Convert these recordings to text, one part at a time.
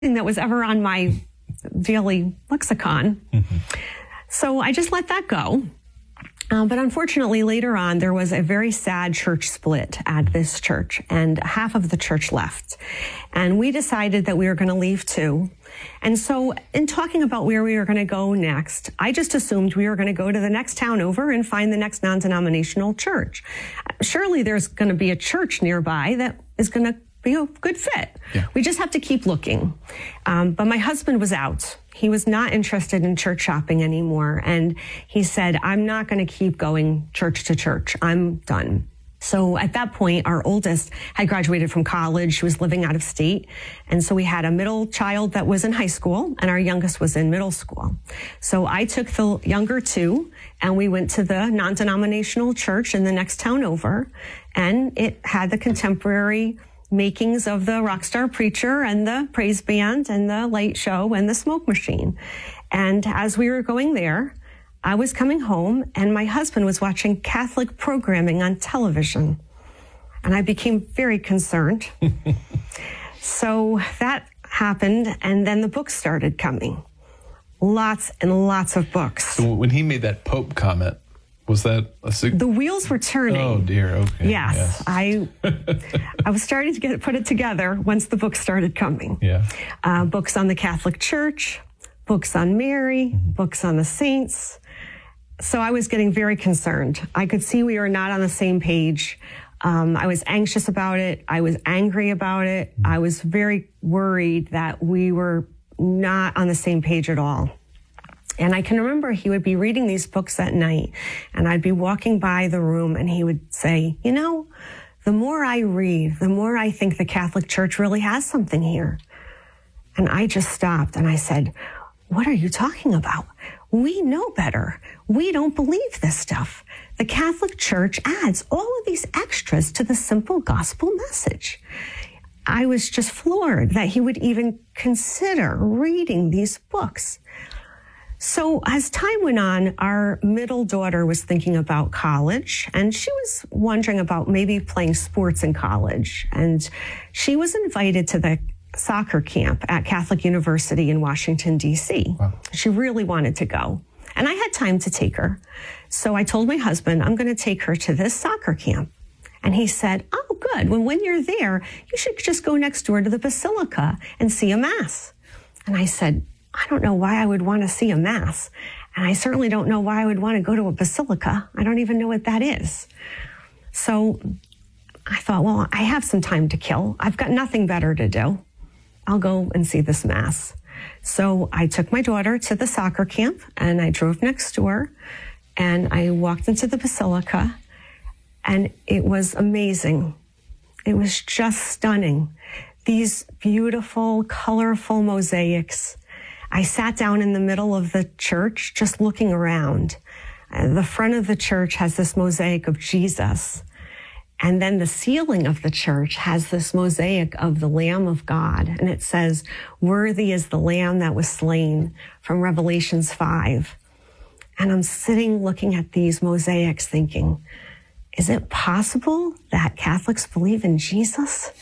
that was ever on my daily lexicon. So I just let that go. But unfortunately, later on, there was a very sad church split at this church, and half of the church left. And we decided that we were going to leave too. And so in talking about where we were going to go next, I just assumed we were going to go to the next town over and find the next non-denominational church. Surely there's going to be a church nearby that is going to be a good fit. Yeah. We just have to keep looking. But my husband was out. He was not interested in church shopping anymore. And he said, I'm not going to keep going church to church. I'm done. So at that point, our oldest had graduated from college. She was living out of state. And so we had a middle child that was in high school, and our youngest was in middle school. So I took the younger two, and we went to the non-denominational church in the next town over. And it had the contemporary makings of the rock star preacher and the praise band and the light show and the smoke machine. And as we were going there, I was coming home and my husband was watching Catholic programming on television. And I became very concerned. So that happened, and then the books started coming. Lots and lots of books. So when he made that Pope comment, was that the wheels were turning? Oh dear. Okay. Yes. I was starting to put it together once the books started coming. Yeah. Books on the Catholic Church, books on Mary, books on the saints. So I was getting very concerned. I could see we were not on the same page. I was anxious about it. I was angry about it. I was very worried that we were not on the same page at all. And I can remember he would be reading these books at night, and I'd be walking by the room, and he would say, you know, the more I read, the more I think the Catholic Church really has something here. And I just stopped, and I said, what are you talking about? We know better. We don't believe this stuff. The Catholic Church adds all of these extras to the simple gospel message. I was just floored that he would even consider reading these books. So as time went on, our middle daughter was thinking about college, and she was wondering about maybe playing sports in college. And she was invited to the soccer camp at Catholic University in Washington, D.C. Wow. She really wanted to go. And I had time to take her. So I told my husband, I'm going to take her to this soccer camp. And he said, oh, good. Well, when you're there, you should just go next door to the Basilica and see a Mass. And I said, I don't know why I would want to see a Mass. And I certainly don't know why I would want to go to a basilica. I don't even know what that is. So I thought, well, I have some time to kill. I've got nothing better to do. I'll go and see this Mass. So I took my daughter to the soccer camp, and I drove next door, and I walked into the basilica, and it was amazing. It was just stunning. These beautiful, colorful mosaics. I sat down in the middle of the church, just looking around. The front of the church has this mosaic of Jesus. And then the ceiling of the church has this mosaic of the Lamb of God. And it says, worthy is the Lamb that was slain, from Revelations 5. And I'm sitting looking at these mosaics thinking, is it possible that Catholics believe in Jesus?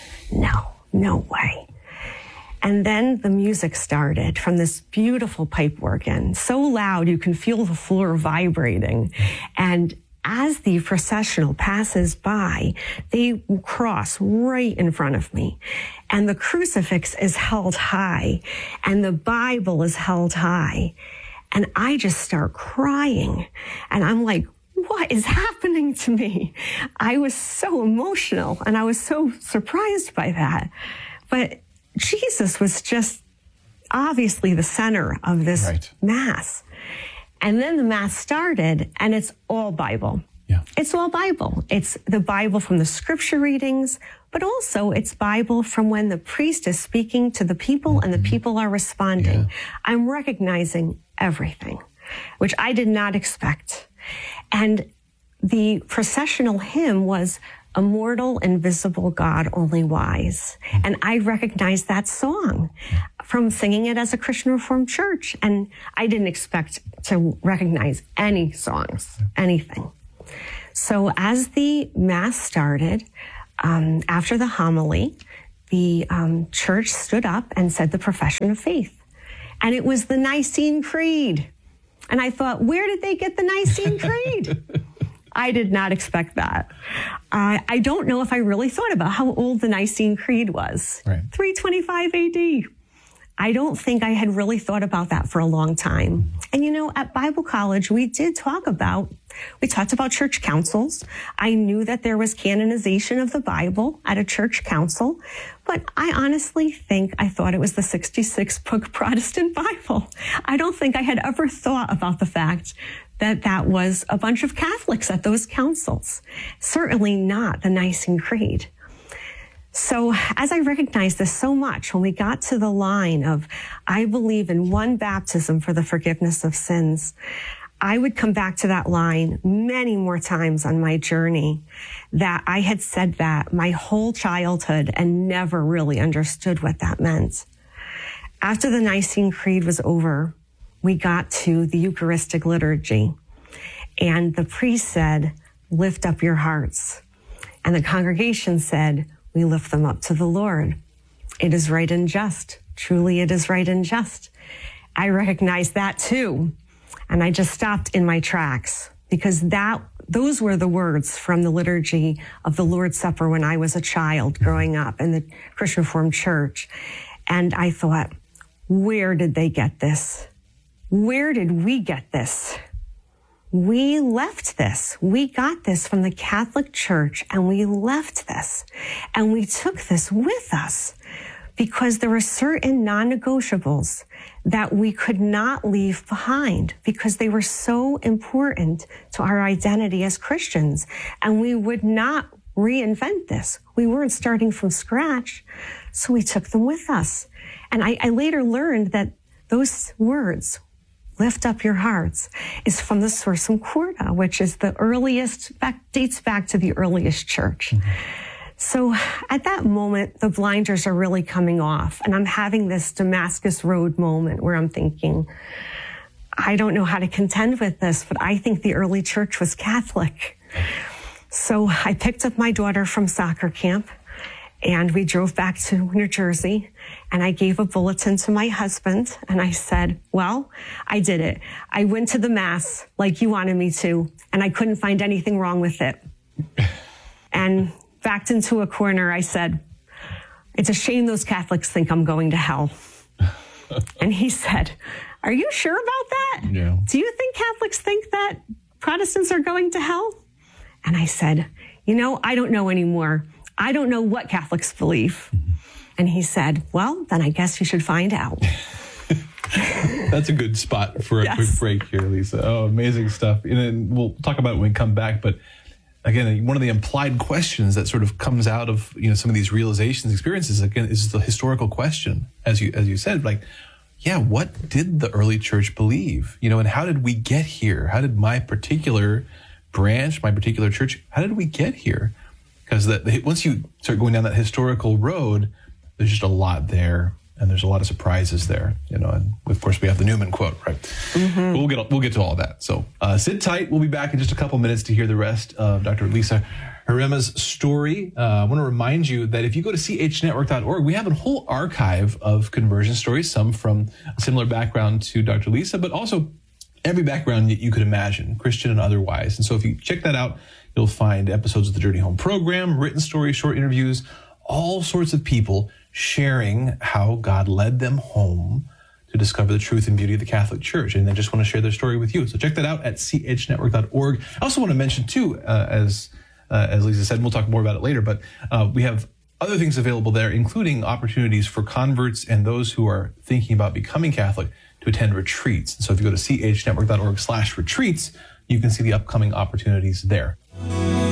No way. And then the music started from this beautiful pipe organ, so loud you can feel the floor vibrating. And as the processional passes by, they cross right in front of me. And the crucifix is held high, and the Bible is held high. And I just start crying. And I'm like, what is happening to me? I was so emotional, and I was so surprised by that. But Jesus was just obviously the center of this Mass. And then the Mass started, and it's all Bible. Yeah. It's all Bible. It's the Bible from the scripture readings, but also it's Bible from when the priest is speaking to the people and the people are responding. Yeah. I'm recognizing everything, which I did not expect. And the processional hymn was Immortal, Invisible God, Only Wise. And I recognized that song from singing it as a Christian Reformed church. And I didn't expect to recognize any songs, anything. So as the Mass started, after the homily, the church stood up and said the profession of faith. And it was the Nicene Creed. And I thought, where did they get the Nicene Creed? I did not expect that. I don't know if I really thought about how old the Nicene Creed was. Right. 325 AD. I don't think I had really thought about that for a long time. And at Bible college, we talked about church councils. I knew that there was canonization of the Bible at a church council, but I honestly think I thought it was the 66-book Protestant Bible. I don't think I had ever thought about the fact that that was a bunch of Catholics at those councils. Certainly not the Nicene Creed. So as I recognized this so much, when we got to the line of, I believe in one baptism for the forgiveness of sins, I would come back to that line many more times on my journey, that I had said that my whole childhood and never really understood what that meant. After the Nicene Creed was over, we got to the Eucharistic liturgy, and the priest said, lift up your hearts. And the congregation said, we lift them up to the Lord. It is right and just. Truly, it is right and just. I recognized that too. And I just stopped in my tracks, because those were the words from the liturgy of the Lord's Supper when I was a child growing up in the Christian Reformed Church. And I thought, where did they get this? Where did we get this? We left this. We got this from the Catholic Church, and we left this. And we took this with us because there were certain non-negotiables that we could not leave behind because they were so important to our identity as Christians. And we would not reinvent this. We weren't starting from scratch, so we took them with us. And I later learned that those words, lift up your hearts, is from the Sursum Corda, which is the earliest, dates back to the earliest church. Mm-hmm. So at that moment, the blinders are really coming off, and I'm having this Damascus Road moment where I'm thinking, I don't know how to contend with this, but I think the early church was Catholic. So I picked up my daughter from soccer camp, and we drove back to New Jersey, and I gave a bulletin to my husband, and I said, well, I did it. I went to the Mass like you wanted me to, and I couldn't find anything wrong with it. And backed into a corner, I said, it's a shame those Catholics think I'm going to hell. And he said, are you sure about that? Yeah. Do you think Catholics think that Protestants are going to hell? And I said, I don't know anymore. I don't know what Catholics believe. Mm-hmm. And he said, well, then I guess you should find out. That's a good spot for a quick break here, Lisa. Oh, amazing stuff. And then we'll talk about it when we come back. But again, one of the implied questions that sort of comes out of some of these realizations, experiences, again, is the historical question, as you said, like, yeah, what did the early church believe? And how did we get here? How did my particular branch, my particular church, how did we get here? Because once you start going down that historical road, there's just a lot there, and there's a lot of surprises there, And of course, we have the Newman quote, right? Mm-hmm. But we'll get to all of that. So sit tight. We'll be back in just a couple minutes to hear the rest of Dr. Lisa Jarema's story. I want to remind you that if you go to chnetwork.org, we have a whole archive of conversion stories, some from a similar background to Dr. Lisa, but also every background that you could imagine, Christian and otherwise. And so if you check that out, you'll find episodes of the Journey Home program, written stories, short interviews, all sorts of people sharing how God led them home to discover the truth and beauty of the Catholic Church. And they just want to share their story with you. So check that out at chnetwork.org. I also want to mention too, as Lisa said, and we'll talk more about it later, but we have other things available there, including opportunities for converts and those who are thinking about becoming Catholic to attend retreats. And so if you go to chnetwork.org/retreats, you can see the upcoming opportunities there.